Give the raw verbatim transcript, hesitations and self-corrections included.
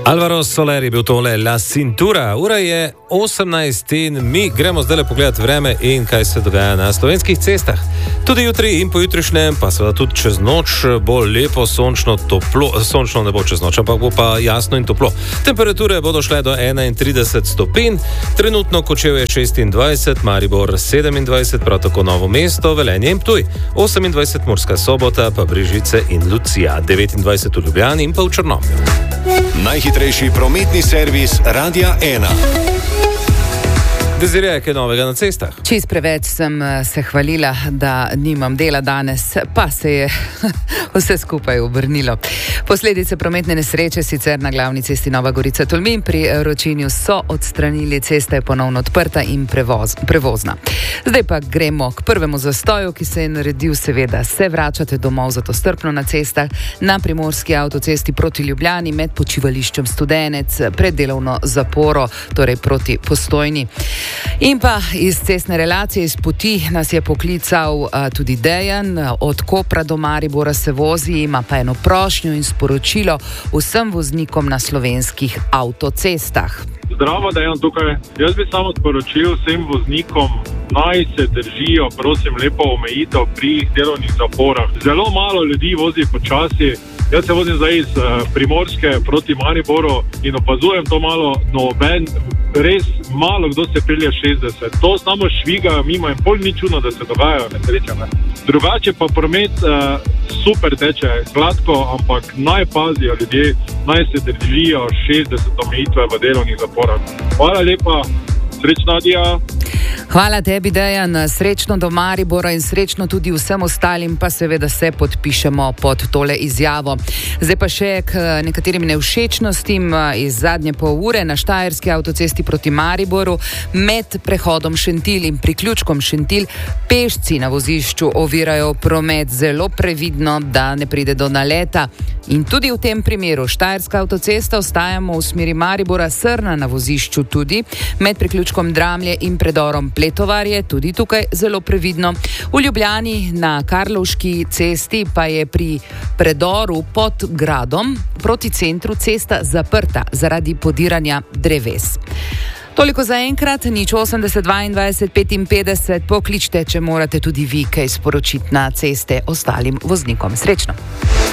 Alvaro Soler je bil tole La Cintura. Ura je osemnajst in mi gremo zdaj le pogledati vreme in kaj se dogaja na slovenskih cestah. Tudi jutri in pojutrišnjem, pa seveda tudi čez noč, bo lepo sončno toplo, sončno ne bo čez noč, ampak bo pa jasno in toplo. Temperature bodo šle do enaintrideset stopinj, trenutno Kočevje šestindvajset, Maribor sedemindvajset, prav tako Novo mesto, Velenje in Ptuj, osemindvajset Murska Sobota, pa Brežice in Lucija, devetindvajset v Ljubljani in pa v Črnomlju. Najhitrejši prometni servis Radia ena. Dezirija, kaj novega na cestah? Čist preveč sem se hvalila, da nimam dela danes, pa se je vse skupaj obrnilo. Posledice prometne nesreče sicer na glavni cesti Nova Gorica-Tolmin pri Ročinju so odstranili, cesta je ponovno odprta in prevoz, prevozna. Zdaj pa gremo k prvemu zastoju, ki se je naredil, seveda se vračate domov, zato strpno na cestah, na primorski avtocesti proti Ljubljani med počivališčem Studenec, pred delovno zaporo, torej proti Postojni. In pa iz cestne relacije, iz poti nas je poklical a, tudi Dejan, od Kopra do Maribora se vozi, ima pa eno prošnjo in sporočilo vsem voznikom na slovenskih avtocestah. Zdravo, Dejan tukaj. Jaz bi samo sporočil vsem voznikom, naj se držijo, prosim, lepo omejitev pri delovnih zaporah. Zelo malo ljudi vozi počasi. Jaz se vozim zdaj iz Primorske proti Mariboru in opazujem to malo, noben, res malo kdo se pelje šestdeset. To samo šviga mimo in pol ni čudno, da se dogajajo nesreče. Ne? Drugače pa promet uh, super teče, gladko, ampak naj pazijo ljudje, naj se držijo šestdeset omejitve v delovnih zaporah. Hvala lepa, srečno Adija. Hvala tebi, Dejan, srečno do Maribora in srečno tudi vsem ostalim, pa seveda se podpišemo pod tole izjavo. Zdaj pa še k nekaterim nevšečnostim iz zadnje pol ure na Štajerski avtocesti proti Mariboru. Med prehodom Šentilj in priključkom Šentilj pešci na vozišču ovirajo promet, zelo previdno, da ne pride do naleta. In tudi v tem primeru Štajerska avtocesta, ostajamo v smeri Maribora, Srna na vozišču tudi, med priključkom Dramlje in predorom Pletovarje, tudi tukaj zelo previdno. V Ljubljani na Karlovški cesti pa je pri predoru pod gradom proti centru cesta zaprta zaradi podiranja dreves. Toliko za enkrat, nič osemdeset dvaindvajset petinpetdeset, pokličte, če morate tudi vi kaj sporočiti na ceste ostalim voznikom. Srečno!